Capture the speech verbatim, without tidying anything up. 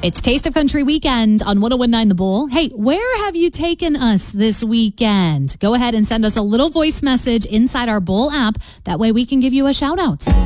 It's Taste of Country Weekend on one oh one point nine The Bull. Hey, where have you taken us this weekend? Go ahead and send us a little voice message inside our Bull app. That way we can give you a shout out.